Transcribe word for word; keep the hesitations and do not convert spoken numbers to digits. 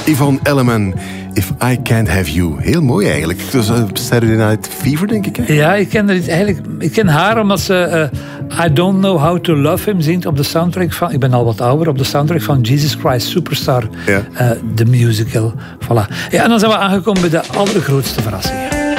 Yvonne Elliman, If I Can't Have You. Heel mooi eigenlijk. Dat is uh, Saturday Night Fever, denk ik. Hè? Ja, ik ken, er eigenlijk, ik ken haar omdat ze uh, I Don't Know How to Love Him zingt op de soundtrack van... Ik ben al wat ouder, op de soundtrack van Jesus Christ Superstar. Ja. Uh, the musical. Voilà. Ja, en dan zijn we aangekomen bij de allergrootste verrassing.